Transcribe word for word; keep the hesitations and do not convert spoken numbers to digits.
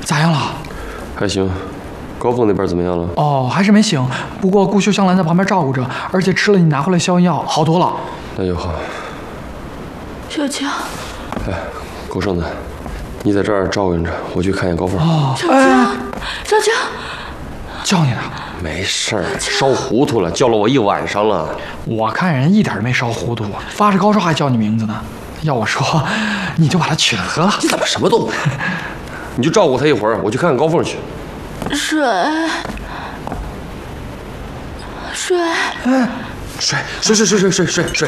咋样了？ 还行。高峰那边怎么样了？ 哦，还是没醒。不过顾秀香兰在旁边照顾着，而且吃了你拿回来消炎药，好多了。 那就好。 小强， 哎，狗剩子，你在这儿照应着，我去看见高凤。 哦， 小强，小强， 叫你呢。 没事儿，烧糊涂了，叫了我一晚上了。 我看人一点都没烧糊涂，发着高烧还叫你名字呢。要我说，你就把他娶了得了。 你怎么什么都不是？你就照顾他一会儿，我去看看高凤去。 水，水， 哎， 睡睡睡睡睡睡睡睡。